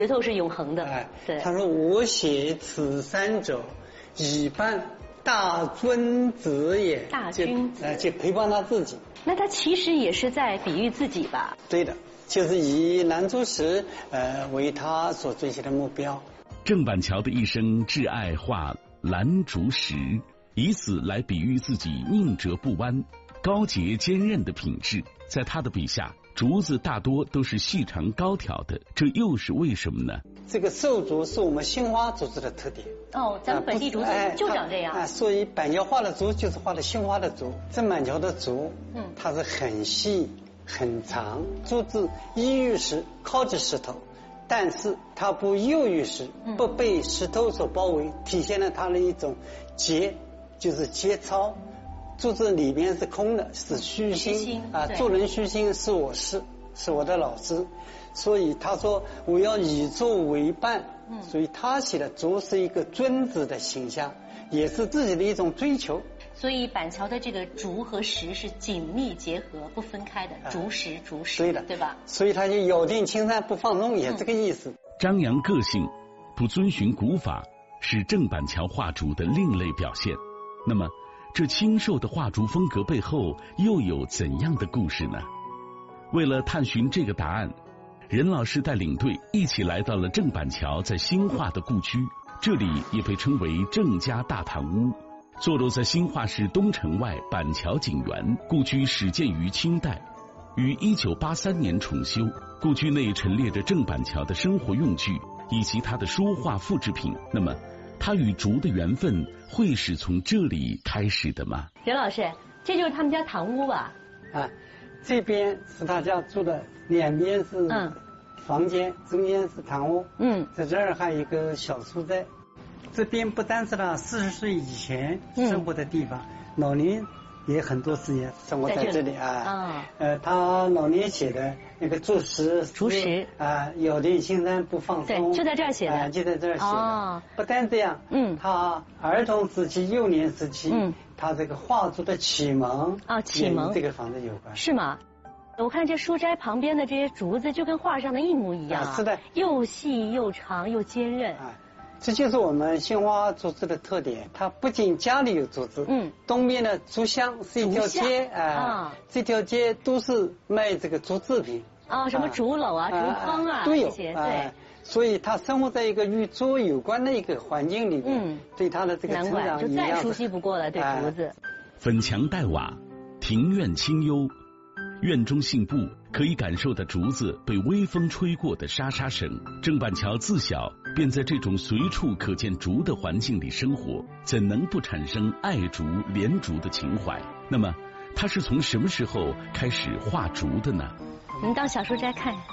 石头是永恒的。对。 他说：“我写此山者，以伴大君子也。” 大君子。 就陪伴他自己。 那他其实也是在比喻自己吧？ 对的，就是以蓝竹石为他所追求的目标。 郑板桥的一生挚爱画蓝竹石，以此来比喻自己宁折不弯、高洁坚韧的品质。在他的笔下，竹子大多都是细长高挑的，这又是为什么呢？ 这个瘦竹是我们杏花竹子的特点。 咱们本地竹子就长这样。 所以板桥画的竹就是画的杏花的竹。郑板桥的竹，它是很细很长，竹子依于石，靠着石头，但是它不囿于石，不被石头所包围，体现了它的一种节，就是节操。竹子里面是空的，是虚心做人虚心是我师，是我的老师。所以他说我要以竹为伴，所以他写的竹是一个君子的形象，也是自己的一种追求。 所以板桥的这个竹和石是紧密结合不分开的，竹石对的， 对吧？ 所以他就咬定青山不放松，也这个意思。 张扬个性，不遵循古法，是郑板桥画竹的另类表现。那么这清瘦的画竹风格背后又有怎样的故事呢？为了探寻这个答案，任老师带领队一起来到了郑板桥在兴化的故居，这里也被称为郑家大堂屋，坐落在兴化市东城外板桥景园。故居始建于清代，于1983年重修。故居内陈列着郑板桥的生活用具以及他的书画复制品。那么他与竹的缘分会是从这里开始的吗？ 任老师，这就是他们家堂屋吧？ 这边是他家住的，两边是房间，中间是堂屋。在这儿还有一个小书斋。这边不单是他40岁以前生活的地方，老年也很多时间生活在这里他老年写的那个竹石咬定青山不放松， 对，就在这儿写的， 就在这儿写的。不单这样，他儿童时期、幼年时期，他这个画竹的启蒙启蒙这个房子有关， 是吗？我看这书斋旁边的这些竹子就跟画上的一模一样， 是的， 又细又长又坚韧。 这就是我们杏花竹子的特点，它不仅家里有竹子，东边的竹乡是一条街这条街都是卖这个竹制品什么竹篓竹筐都有这些，对。 所以他生活在一个与竹有关的一个环境里面，对他的这个成长就再熟悉不过了，对竹子。 粉墙黛瓦，庭院清幽，院中信步，可以感受到竹子被微风吹过的沙沙声。郑板桥自小便在这种随处可见竹的环境里生活，怎能不产生爱竹怜竹的情怀？那么他是从什么时候开始画竹的呢？ 我们到小书斋看，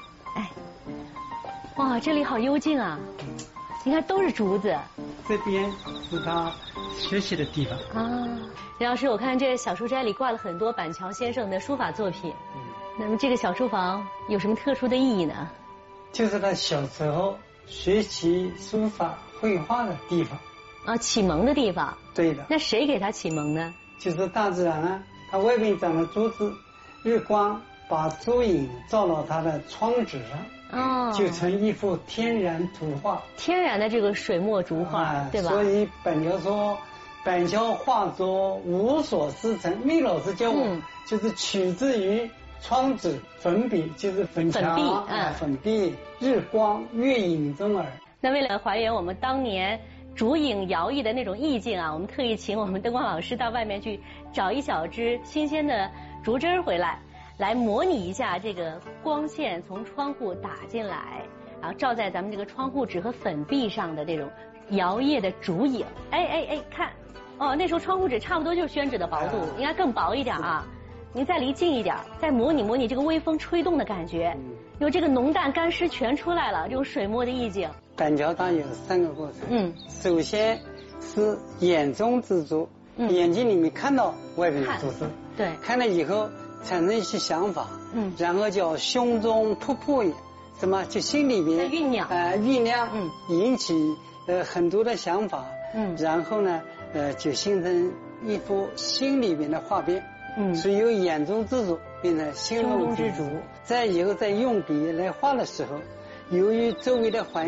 哇，这里好幽静啊！你看都是竹子。 这边是他学习的地方任老师，我看这小书斋里挂了很多板桥先生的书法作品。那么这个小书房有什么特殊的意义呢？ 就是他小时候学习书法绘画的地方启蒙的地方。 对的。 那谁给他启蒙呢？ 就是大自然他外面长的竹子，日光把竹影照到他的窗纸上，就成一幅天然图画， 天然的这个水墨竹画，对吧？ 所以板桥说板桥画作无所思成，密老师教我就是取自于窗纸粉笔，就是粉墙粉壁日光月影中耳。 那为了还原我们当年竹影摇曳的那种意境我们特意请我们灯光老师到外面去找一小支新鲜的竹枝回来模拟一下这个光线从窗户打进来，然后照在咱们这个窗户纸和粉壁上的这种摇曳的竹影。看那时候窗户纸差不多就是宣纸的薄度，应该更薄一点您再离近一点，再模拟这个微风吹动的感觉，有这个浓淡干湿全出来了，这种水墨的意境。 板桥它有3个过程。首先是眼中之竹，眼睛里面看到外面的竹子， 对， 看了以后产生一些想法，然后叫胸中瀑布也，什么就心里面酝酿，引起很多的想法，然后呢就形成一幅心里面的画面。所以由眼中之竹变成心中之竹。再以后再用笔来画的时候， 由于周围的环